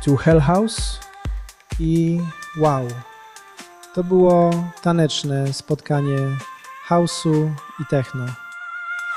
to Hell House i wow, to było taneczne spotkanie house'u i techno.